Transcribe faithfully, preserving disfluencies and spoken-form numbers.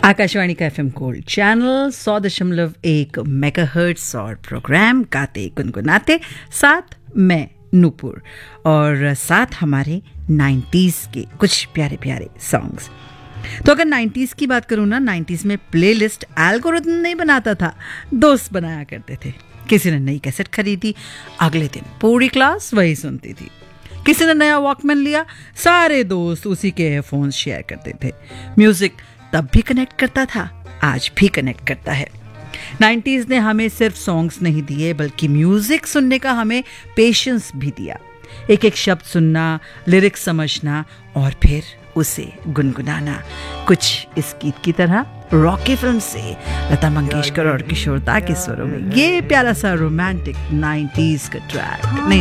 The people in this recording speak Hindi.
आकाशवाणी का एफएम गोल्ड चैनल सौ दशमलव एक मेगाहर्ट्ज और प्रोग्राम गाते गुनगुनाते, साथ मैं नूपुर और साथ हमारे नाइन्टीज़ के कुछ प्यारे प्यारे सॉन्ग्स। तो अगर नाइन्टीज़ की बात करूँ ना, नाइन्टीज़ में प्लेलिस्ट एल्गोरिथम नहीं बनाता था, दोस्त बनाया करते थे। किसी ने नई कैसेट खरीदी, अगले दिन पूरी क्लास वही सुनती थी। किसी ने नया वॉकमैन लिया, सारे दोस्त उसी के एयरफोन्स शेयर करते थे। म्यूजिक तब भी कनेक्ट करता था, आज भी कनेक्ट करता है। नाइन्टीज़ ने हमें सिर्फ सॉन्ग्स नहीं दिए, बल्कि म्यूजिक सुनने का हमें पेशेंस भी दिया। एक एक शब्द सुनना, लिरिक्स समझना और फिर उसे गुनगुनाना। कुछ इस गीत की तरह रॉकी फिल्म से लता मंगेशकर और किशोर दा के स्वरों में ये प्यारा सा रोमांटिक नाइन्टीज़ का ट्रैक। नहीं